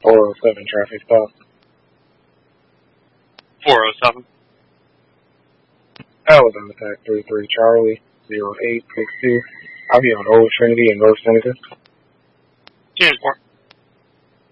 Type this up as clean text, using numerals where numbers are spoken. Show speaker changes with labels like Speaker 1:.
Speaker 1: 407 traffic stop.
Speaker 2: 407.
Speaker 1: I was on the pack 33 Charlie 0862. I'll be on Old Trinity in North Seneca.
Speaker 2: 10-4.